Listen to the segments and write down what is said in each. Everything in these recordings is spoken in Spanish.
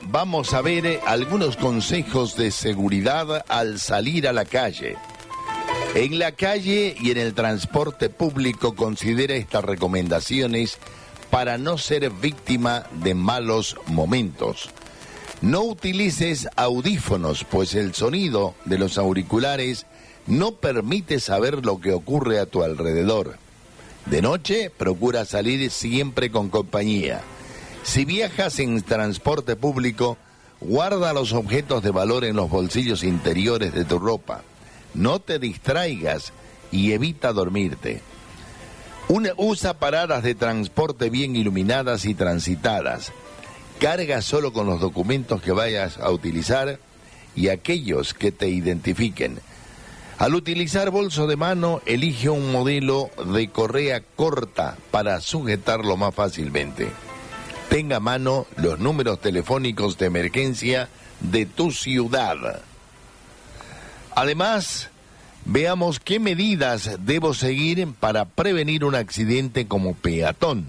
vamos a ver algunos consejos de seguridad al salir a la calle. En la calle y en el transporte público considera estas recomendaciones para no ser víctima de malos momentos. No utilices audífonos, pues el sonido de los auriculares no permite saber lo que ocurre a tu alrededor. De noche, procura salir siempre con compañía. Si viajas en transporte público, guarda los objetos de valor en los bolsillos interiores de tu ropa. No te distraigas y evita dormirte. Usa paradas de transporte bien iluminadas y transitadas. Carga solo con los documentos que vayas a utilizar y aquellos que te identifiquen. Al utilizar bolso de mano, elige un modelo de correa corta para sujetarlo más fácilmente. Tenga a mano los números telefónicos de emergencia de tu ciudad. Además, veamos qué medidas debo seguir para prevenir un accidente como peatón.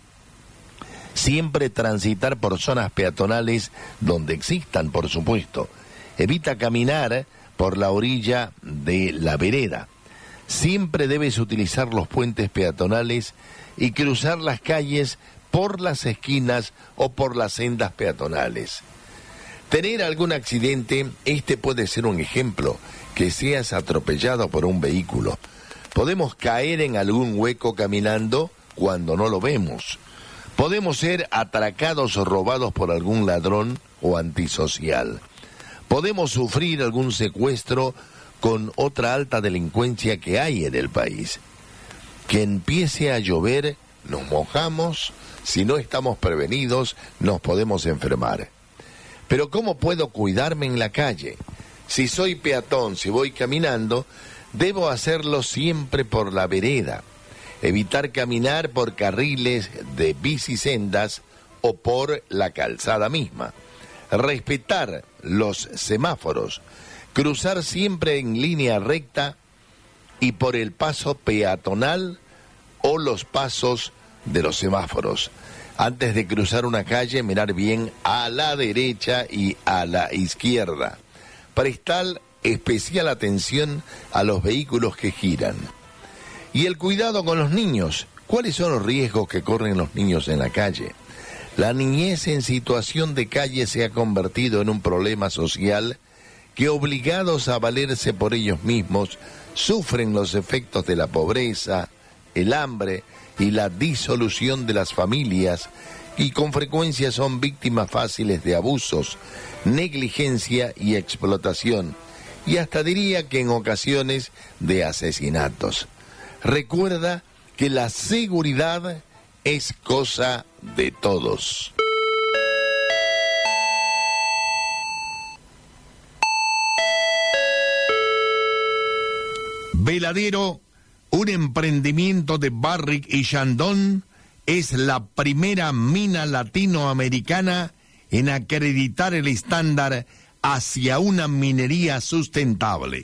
Siempre transitar por zonas peatonales donde existan, por supuesto. Evita caminar por la orilla de la vereda. Siempre debes utilizar los puentes peatonales y cruzar las calles por las esquinas o por las sendas peatonales. Tener algún accidente, este puede ser un ejemplo, que seas atropellado por un vehículo. Podemos caer en algún hueco caminando cuando no lo vemos. Podemos ser atracados o robados por algún ladrón o antisocial. Podemos sufrir algún secuestro con otra alta delincuencia que hay en el país. Que empiece a llover, nos mojamos, si no estamos prevenidos, nos podemos enfermar. Pero ¿cómo puedo cuidarme en la calle? Si soy peatón, si voy caminando, debo hacerlo siempre por la vereda. Evitar caminar por carriles de bicisendas o por la calzada misma. Respetar los semáforos. Cruzar siempre en línea recta y por el paso peatonal o los pasos de los semáforos. Antes de cruzar una calle, mirar bien a la derecha y a la izquierda. Prestar especial atención a los vehículos que giran. Y el cuidado con los niños. ¿Cuáles son los riesgos que corren los niños en la calle? La niñez en situación de calle se ha convertido en un problema social que, obligados a valerse por ellos mismos, sufren los efectos de la pobreza, el hambre y la disolución de las familias, y con frecuencia son víctimas fáciles de abusos, negligencia y explotación, y hasta diría que en ocasiones de asesinatos. Recuerda que la seguridad es cosa de todos. Veladero, un emprendimiento de Barrick y Chandon, es la primera mina latinoamericana en acreditar el estándar hacia una minería sustentable.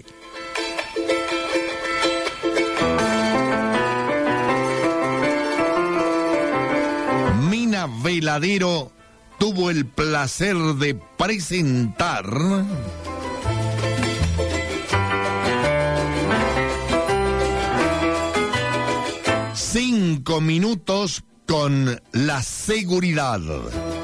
Mina Veladero tuvo el placer de presentar... 5 minutos con la seguridad.